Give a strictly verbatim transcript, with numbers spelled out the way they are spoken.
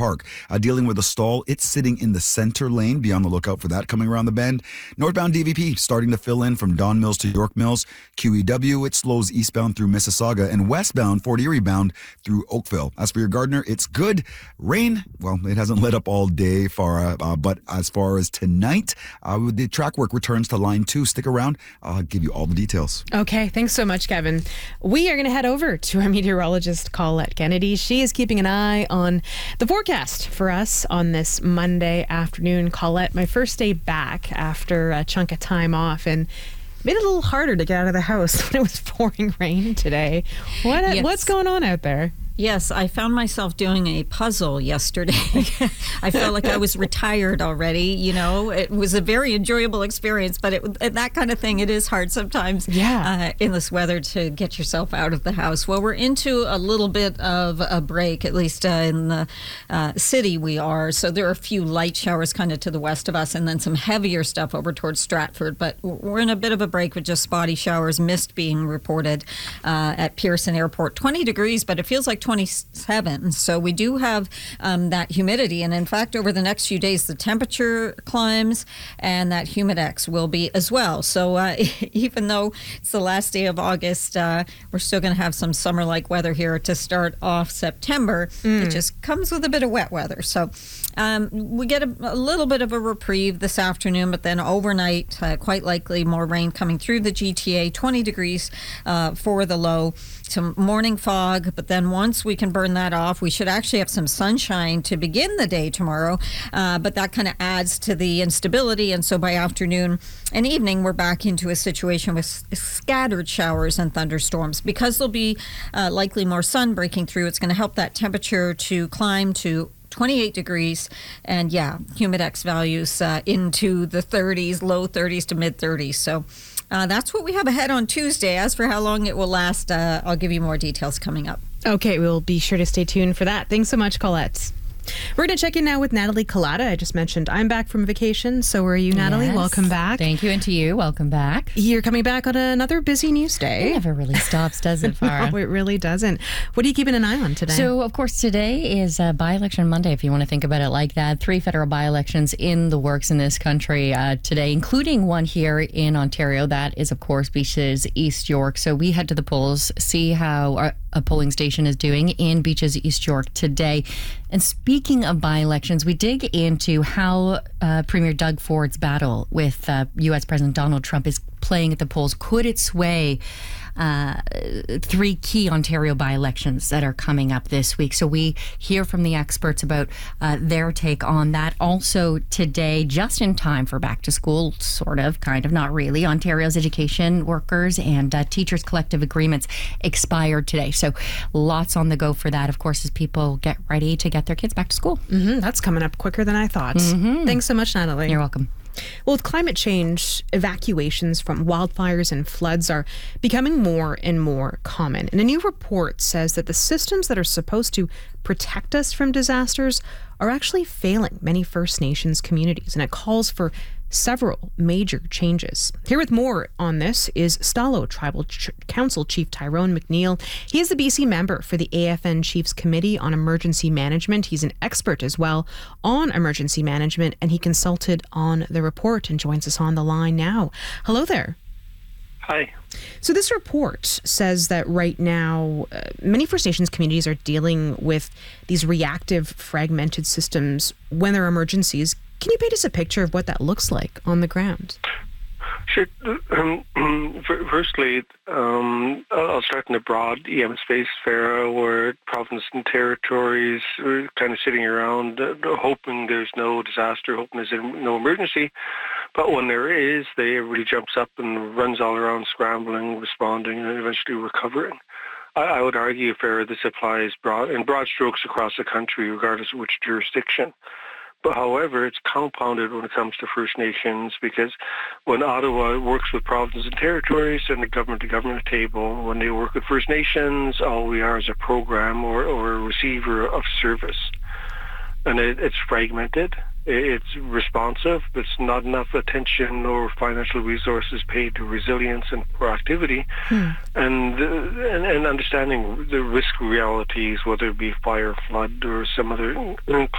Park. Uh, dealing with a stall, it's sitting in the center lane. Be on the lookout for that coming around the bend. Northbound D V P starting to fill in from Don Mills to York Mills. Q E W, it slows eastbound through Mississauga, and westbound Fort Erie bound through Oakville. As for your Gardner, it's good. Rain, well, it hasn't let up all day, far, uh, but as far as tonight, uh, the track work returns to line two. Stick around. I'll give you all the details. Okay, thanks so much, Kevin. We are going to head over to our meteorologist, Colette Kennedy. She is keeping an eye on the forecast for us on this Monday afternoon. Colette, my first day back after a chunk of time off, and made it a little harder to get out of the house when it was pouring rain today. What yes. What's going on out there? Yes, I found myself doing a puzzle yesterday. I felt like I was retired already. You know, it was a very enjoyable experience, but it, that kind of thing, it is hard sometimes yeah. uh, in this weather to get yourself out of the house. Well, we're into a little bit of a break, at least uh, in the uh, city we are. So there are a few light showers kind of to the west of us, and then some heavier stuff over towards Stratford. But we're in a bit of a break with just spotty showers, mist being reported uh, at Pearson Airport. twenty degrees, but it feels like twenty-seven. So we do have um, that humidity. And in fact, over the next few days, the temperature climbs and that humidex will be as well. So uh, even though it's the last day of August, uh, we're still going to have some summer-like weather here to start off September. Mm. It just comes with a bit of wet weather. So um, we get a, a little bit of a reprieve this afternoon, but then overnight, uh, quite likely more rain coming through the G T A, twenty degrees uh, for the low. Some morning fog, but then once we can burn that off, we should actually have some sunshine to begin the day tomorrow, uh, but that kind of adds to the instability, and so by afternoon and evening, we're back into a situation with s- scattered showers and thunderstorms. Because there'll be uh, likely more sun breaking through, it's going to help that temperature to climb to twenty-eight degrees, and yeah, humidex values uh, into the thirties, low thirties to mid thirties. So uh, that's what we have ahead on Tuesday. As for how long it will last, uh, I'll give you more details coming up. Okay, we'll be sure to stay tuned for that. Thanks so much, Colette. We're going to check in now with Natalie Collada. I just mentioned I'm back from vacation. So are you, Natalie? Yes. Welcome back. Thank you, and to you. Welcome back. You're coming back on another busy news day. It never really stops, does it, Farah? No, it really doesn't. What are you keeping an eye on today? So, of course, today is a by-election Monday, if you want to think about it like that. Three federal by-elections in the works in this country uh, today, including one here in Ontario. That is, of course, Beaches East York. So we head to the polls, see how our, a polling station is doing in Beaches East York today. And speaking of by-elections, we dig into how uh, Premier Doug Ford's battle with uh, U S President Donald Trump is playing at the polls. Could it sway uh, three key Ontario by-elections that are coming up this week? So we hear from the experts about uh, their take on that. Also today, just in time for back to school, sort of, kind of, not really, Ontario's education workers and uh, teachers collective agreements expired today. So lots on the go for that, of course, as people get ready to get their kids back to school. Mm-hmm. That's coming up quicker than I thought. Mm-hmm. Thanks so much, Natalie. You're welcome. Well, with climate change, evacuations from wildfires and floods are becoming more and more common. And a new report says that the systems that are supposed to protect us from disasters are actually failing many First Nations communities, and it calls for several major changes. Here with more on this is Stalo Tribal Ch- Council Chief Tyrone McNeil. He is the B C member for the A F N Chiefs Committee on Emergency Management. He's an expert as well on emergency management, and he consulted on the report and joins us on the line now. Hello there. Hi. So this report says that right now, uh, many First Nations communities are dealing with these reactive, fragmented systems when there are emergencies. Can you paint us a picture of what that looks like on the ground? Sure. Um, firstly, um, I'll start in the broad E M space, Farah, where provinces and territories are kind of sitting around uh, hoping there's no disaster, hoping there's no emergency. But when there is, they everybody jumps up and runs all around scrambling, responding, and eventually recovering. I, I would argue, Farah, this applies broad in broad strokes across the country, regardless of which jurisdiction. But however, it's compounded when it comes to First Nations, because when Ottawa works with provinces and territories and the government-to-government table, when they work with First Nations, all we are is a program or, or a receiver of service. And it, it's fragmented, it's responsive, but it's not enough attention or financial resources paid to resilience and proactivity, hmm. and, uh, and and understanding the risk realities, whether it be fire, flood, or some other